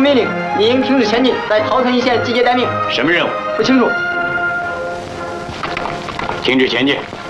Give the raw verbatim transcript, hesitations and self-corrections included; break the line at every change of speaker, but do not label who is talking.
命令，你应停止前进，在桃城一线集结待命。
什么任务？
不清楚。
停止前进。